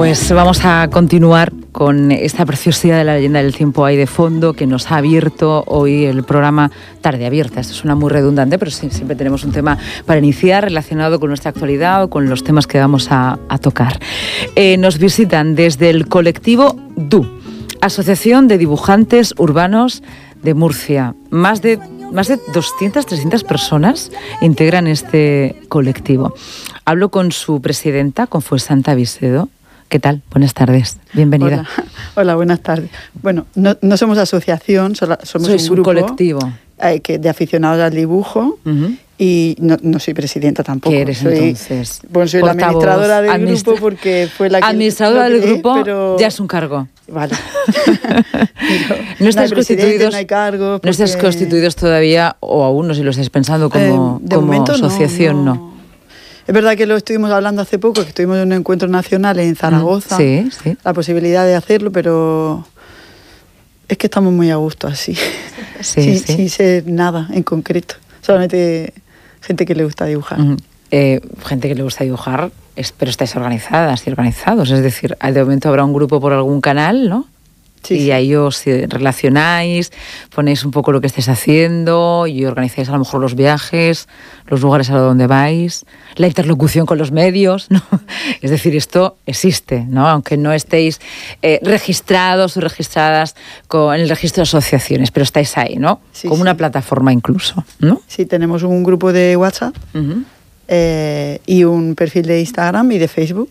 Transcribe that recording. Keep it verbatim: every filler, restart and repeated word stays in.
Pues vamos a continuar con esta preciosidad de la leyenda del tiempo ahí de fondo que nos ha abierto hoy el programa Tarde Abierta. Esto suena muy redundante, pero sí, siempre tenemos un tema para iniciar relacionado con nuestra actualidad o con los temas que vamos a, a tocar. Eh, nos visitan desde el colectivo D U, Asociación de Dibujantes Urbanos de Murcia. Más de, más de doscientas, trescientas personas integran este colectivo. Hablo con su presidenta, con Fuensanta Vicedo. ¿Qué tal? Buenas tardes. Bienvenida. Hola, Hola buenas tardes. Bueno, no, no somos asociación, somos Sois un grupo un colectivo eh, que, de aficionados al dibujo. Uh-huh. Y no, no soy presidenta tampoco. ¿Qué eres soy, entonces? Bueno, soy la administradora del administra- grupo porque fue la que... Administradora del creé, grupo pero... ya es un cargo. Vale. no estáis no constituidos, no, hay cargo porque... no estáis constituidos todavía, o aún no, si lo estáis pensando como, eh, como asociación, no. no. no. Es verdad que lo estuvimos hablando hace poco, que estuvimos en un encuentro nacional en Zaragoza, sí, sí. la posibilidad de hacerlo, pero es que estamos muy a gusto así, sí, sin, sí. sin ser nada en concreto, solamente gente que le gusta dibujar. Uh-huh. Eh, gente que le gusta dibujar, es, pero estáis organizadas y organizados, es decir, de momento habrá un grupo por algún canal, ¿no? Sí, y sí. Ahí os relacionáis, ponéis un poco lo que estáis haciendo y organizáis a lo mejor los viajes, los lugares a donde vais, la interlocución con los medios, ¿no? Es decir, esto existe, ¿no? Aunque no estéis eh, registrados o registradas con, en el registro de asociaciones, pero estáis ahí, ¿no? Sí, como sí. Una plataforma incluso, ¿no? Sí, tenemos un grupo de WhatsApp uh-huh. eh, y un perfil de Instagram y de Facebook.